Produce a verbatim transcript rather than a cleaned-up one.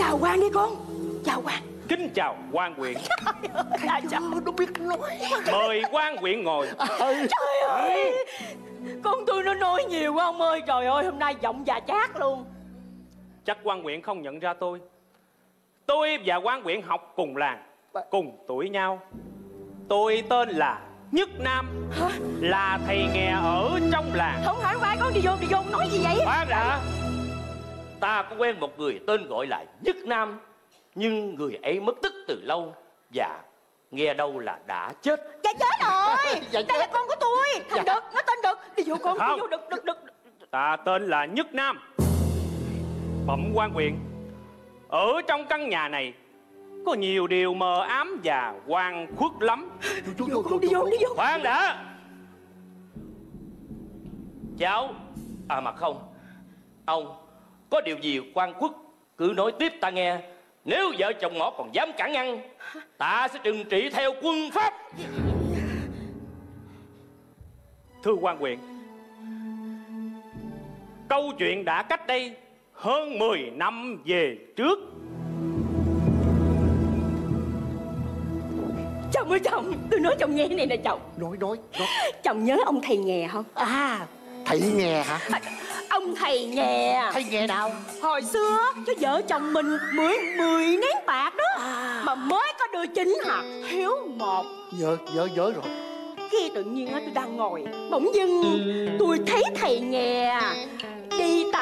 Chào quan đi con. Chào quan. Kính chào quan huyện. Thầy chào. Nó biết nói. Mời quan huyện ngồi. Trời ơi, con tôi nó nói nhiều quá ông ơi. Trời ơi, hôm nay giọng già chát luôn. Chắc quan huyện không nhận ra tôi. Tôi và quan huyện học cùng làng, cùng tuổi nhau. Tôi tên là Nhất Nam. Hả? Là thầy nghè ở trong làng. Không phải quan, con đi vô, đi vô, nói gì vậy? Khoan đã. Ta có quen một người tên gọi là Nhất Nam, nhưng người ấy mất tích từ lâu và nghe đâu là đã chết. Dạ chết rồi. Dạ Đây là chết. con của tôi. Thằng Dạ. Đực, nó tên Đực. Đi vô con, Không. đi vô Đực, Đực, Đực. Ta tên là Nhất Nam. Bẩm quan huyện, ở trong căn nhà này có nhiều điều mờ ám và oan khuất lắm. Chú, Vô con, đi vô, đi vô. Khoan đã. Cháu, à mà không, ông có điều gì quan khuất cứ nói tiếp ta nghe. Nếu vợ chồng ngõ còn dám cản ngăn, ta sẽ trừng trị theo quân pháp. Thưa quan huyện, câu chuyện đã cách đây hơn mười năm về trước. Chồng ơi chồng, tôi nói chồng nghe này nè chồng. nói nói nói. Chồng nhớ ông thầy nghè không? À, thầy nghe hả? À, ông thầy nghè. Thầy nghe nào? Hồi xưa cho vợ chồng mình mười mười nén bạc đó À. mà mới có đưa chín hạt hiếu một. Nhớ nhớ nhớ rồi. Khi tự nhiên á, tôi đang ngồi bỗng dưng tôi thấy thầy nghè đi